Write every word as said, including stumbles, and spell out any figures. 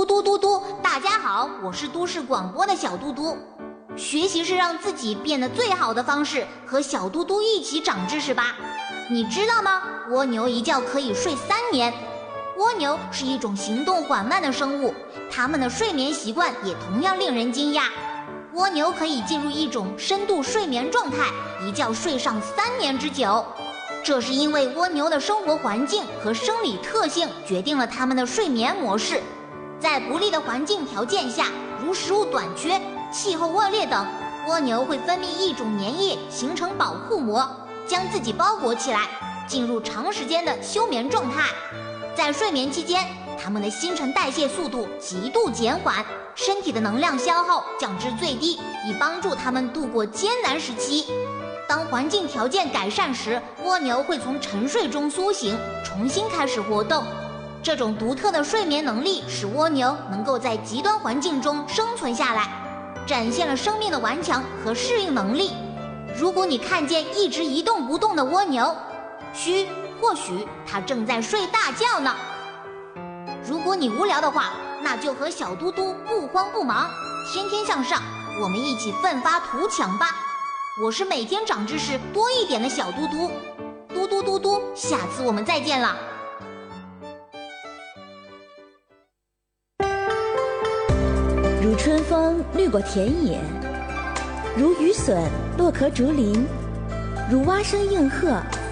嘟嘟嘟嘟，大家好，我是都市广播的小嘟嘟。学习是让自己变得最好的方式，和小嘟嘟一起长知识吧。你知道吗？蜗牛一觉可以睡三年。蜗牛是一种行动缓慢的生物，它们的睡眠习惯也同样令人惊讶。蜗牛可以进入一种深度睡眠状态，一觉睡上三年之久。这是因为蜗牛的生活环境和生理特性决定了它们的睡眠模式。在不利的环境条件下，如食物短缺、气候恶劣等，蜗牛会分泌一种粘液，形成保护膜，将自己包裹起来，进入长时间的休眠状态。在睡眠期间，它们的新陈代谢速度极度减缓，身体的能量消耗降至最低，以帮助它们度过艰难时期。当环境条件改善时，蜗牛会从沉睡中苏醒，重新开始活动。这种独特的睡眠能力使蜗牛能够在极端环境中生存下来，展现了生命的顽强和适应能力。如果你看见一直一动不动的蜗牛，嘘，或许它正在睡大觉呢。如果你无聊的话，那就和小嘟嘟不慌不忙，天天向上，我们一起奋发图强吧。我是每天长知识多一点的小嘟嘟，嘟嘟嘟嘟，下次我们再见了。 如春风掠过田野，如雨笋落壳竹林，如蛙声应和